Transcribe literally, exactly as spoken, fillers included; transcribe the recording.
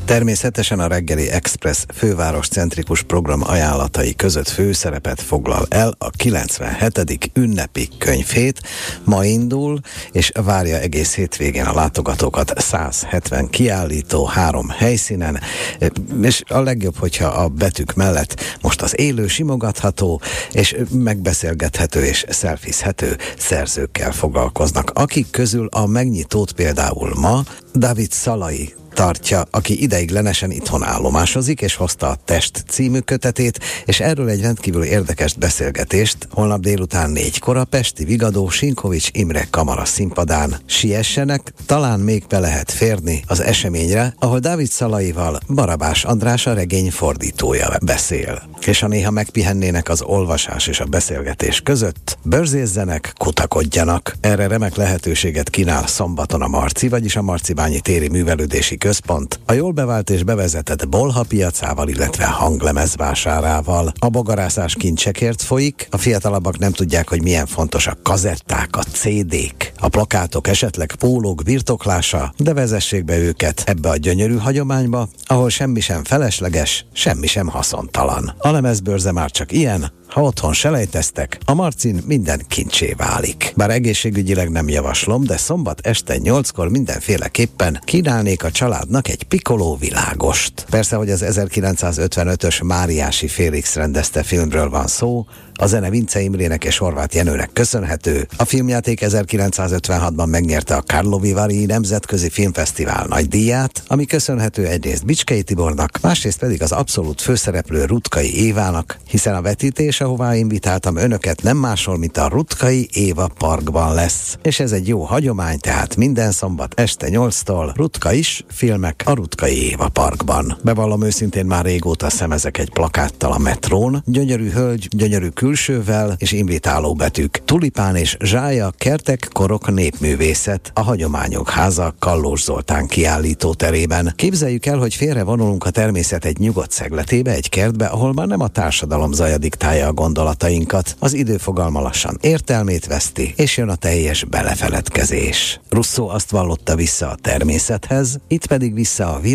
Természetesen a Reggeli Express főváros-centrikus program ajánlatai között főszerepet foglal el a kilencvenhetedik ünnepi könyvhét. Ma indul, és várja egész hétvégén a látogatókat száz hetven kiállító három helyszínen, és a legjobb, hogyha a betűk mellett most az élő, simogatható, és megbeszélgethető és szelfizhető szerzőkkel foglalkoznak, akik közül a megnyitót például ma Dávid Szalai tartja, aki ideiglenesen itthon állomásozik, és hozta a Test című kötetét, és erről egy rendkívül érdekes beszélgetést holnap délután négykor a pesti Vigadó Sinkovics Imre Kamara színpadán. Siessenek, talán még be lehet férni az eseményre, ahol Dávid Szalaival Barabás András, a regény fordítója beszél. És ha néha megpihennének az olvasás és a beszélgetés között, bőrzészenek, kutakodjanak. Erre remek lehetőséget kínál szombaton a Marci, vagyis a Marcibányi Téri Művelődési Központ a jól bevált és bevezetett bolha piacával, illetve hanglemezvásárával. A bogarászás kincsekért folyik, a fiatalabbak nem tudják, hogy milyen fontos a kazetták, a cé dék, a plakátok, esetleg pólók birtoklása, de vezessék be őket ebbe a gyönyörű hagyományba, ahol semmi sem felesleges, semmi sem haszontalan. A lemezbőrze már csak ilyen, ha otthon selejteztek, a Marcin minden kincsé válik. Bár egészségügyileg nem javaslom, de szombat este nyolckor mindenféleképpen kínálnék a családnak egy Piccolo világost. Persze, hogy az ezerkilencszázötvenötös Máriási Félix rendezte filmről van szó, a zene Vince Imrének és Horváth Jenőnek köszönhető. A filmjáték ezerkilencszázötvenhatban megnyerte a Karlovy Vary Nemzetközi Filmfesztivál nagydíját, ami köszönhető egyrészt Bicskei Tibornak, másrészt pedig az abszolút főszereplő Rutkai Évának, hiszen a vetítés, ahová invitáltam önöket, nem máshol, mint a Rutkai Éva Parkban lesz. És ez egy jó hagyomány, tehát minden szombat este nyolctól Rutka is, filmek a Rutkai Éva Parkban. Bevallom őszintén, már régóta szemezek egy plakáttal a metrón, gyönyörű hölgy, gyönyörű külsővel és invitáló betűk. Tulipán és zsája, kertek, korok, népművészet, a Hagyományok Háza Kallós Zoltán kiállító terében. Képzeljük el, hogy félrevonulunk a természet egy nyugodt szegletébe, egy kertbe, ahol már nem a társadalom zaja diktálja a gondolatainkat. Az időfogalma lassan értelmét veszti, és jön a teljes belefeledkezés. Rousseau azt vallotta vissza a természethez, itt pedig vissza a